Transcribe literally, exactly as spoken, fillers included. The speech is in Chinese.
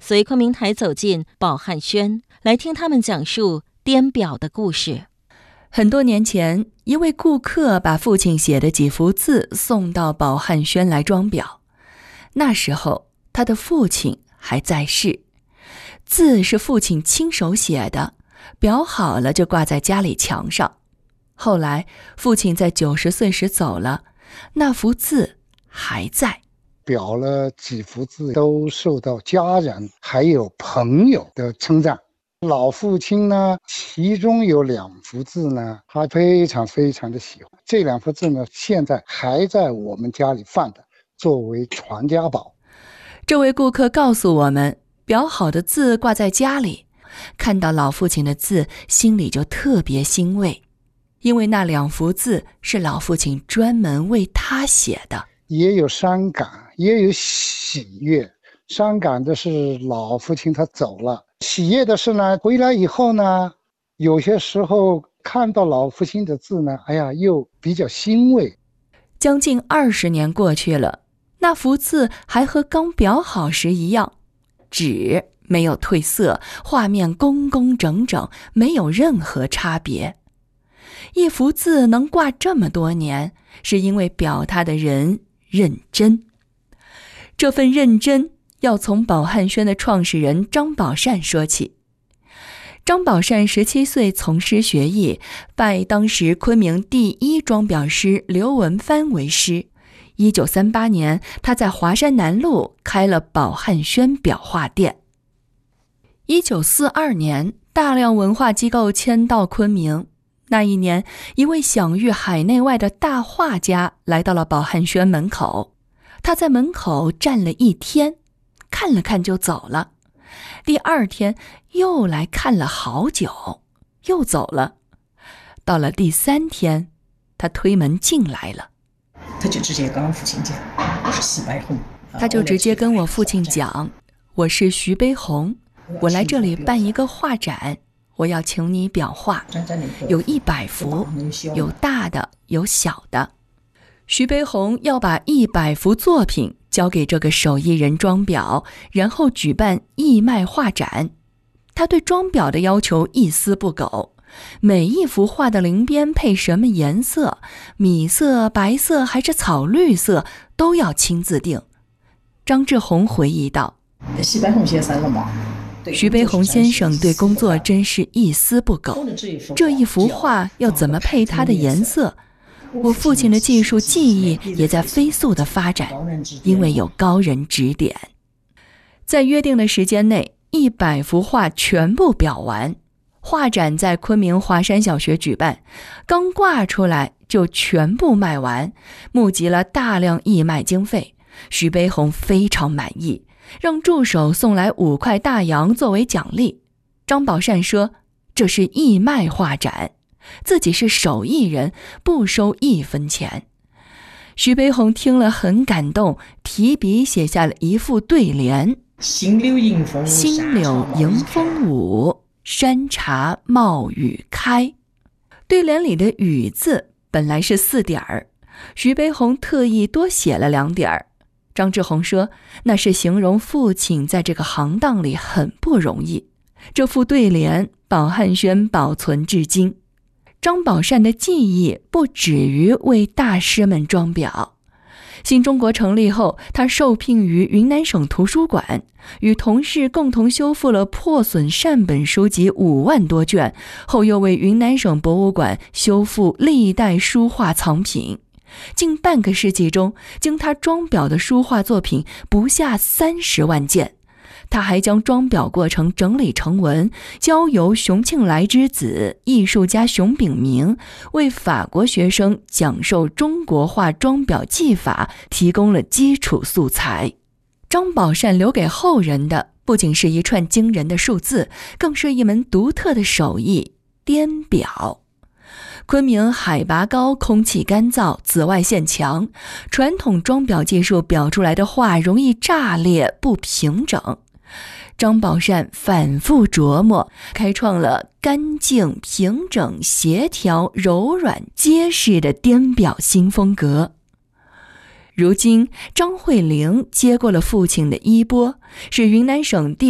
随昆明台走进宝汉轩，来听他们讲述颠表的故事。 很多年前，一位顾客把父亲写的几幅字送到宝汉轩来装裱。那时候，他的父亲还在世，字是父亲亲手写的，裱好了就挂在家里墙上。后来，父亲在九十岁时走了，那幅字还在。 裱了几幅字都受到家人还有朋友的称赞。老父亲呢，其中有两幅字呢，他非常非常的喜欢。这两幅字呢，现在还在我们家里放的，作为传家宝。 这位顾客告诉我们，裱好的字挂在家里，看到老父亲的字，心里就特别欣慰，因为那两幅字是老父亲专门为他写的。 也有伤感，也有喜悦。伤感的是老父亲他走了，喜悦的是呢，回来以后呢，有些时候看到老父亲的字呢，哎呀，又比较欣慰。 将近二十年过去了，那幅字还和刚裱好时一样，纸没有褪色，画面工工整整，没有任何差别。一幅字能挂这么多年，是因为裱它的人认真。这份认真要从宝汉轩的创始人张宝善说起。张宝善十七岁从师学艺，拜当时昆明第一装裱师刘文藩为师。一九三八年，他在华山南路开了宝汉轩裱画店。一九四二年，大量文化机构迁到昆明。那一年，一位享誉海内外的大画家来到了宝汉轩门口。他在门口站了一天，看了看就走了。第二天又来看了好久，又走了。到了第三天，他推门进来了。 他就直接跟我父亲讲，我是徐悲鸿。 他就直接跟我父亲讲，我是徐悲鸿，我来这里办一个画展，我要请你裱画，有一百幅，有大的，有小的。徐悲鸿要把一百幅作品交给这个手艺人装裱，然后举办义卖画展。他对装裱的要求一丝不苟，每一幅画的鳞边配什么颜色，米色、白色还是草绿色，都要亲自定。张志宏回忆道， 徐悲鸿先生了嘛？ 徐悲鸿先生对工作真是一丝不苟，这一幅画要怎么配它的颜色，我父亲的技术技艺也在飞速的发展，因为有高人指点。在约定的时间内，一百幅画全部裱完。画展在昆明华山小学举办，刚挂出来就全部卖完，募集了大量义卖经费。徐悲鸿非常满意，让助手送来五块大洋作为奖励。张宝善说，这是义卖画展，自己是手艺人，不收一分钱。徐悲鸿听了很感动，提笔写下了一副对联： 新柳迎风新柳迎风舞，山茶冒雨开。对联里的雨字本来是四点儿，徐悲鸿特意多写了两点儿。张志宏说，那是形容父亲在这个行当里很不容易。这副对联宝汉轩保存至今。张宝善的技艺不止于为大师们装裱。新中国成立后，他受聘于云南省图书馆，与同事共同修复了破损善本书籍五万多卷，后又为云南省博物馆修复历代书画藏品。近半个世纪中，经他装裱的书画作品不下三十万件。他还将装裱过程整理成文，交由熊庆来之子艺术家熊秉明为法国学生讲授中国画装裱技法提供了基础素材。张宝善留给后人的不仅是一串惊人的数字，更是一门独特的手艺——颠裱。昆明海拔高，空气干燥，紫外线强，传统装裱技术裱出来的画容易炸裂不平整。张宝善反复琢磨，开创了干净、平整、协调、柔软、结实的颠裱新风格。如今，张慧玲接过了父亲的衣钵，是云南省第